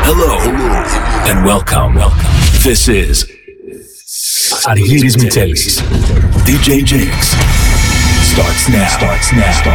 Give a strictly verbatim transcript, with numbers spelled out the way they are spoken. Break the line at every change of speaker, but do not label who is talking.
Hello, and welcome. Welcome. This is Argyris Mitelis. D J Jinx starts now. Starts now.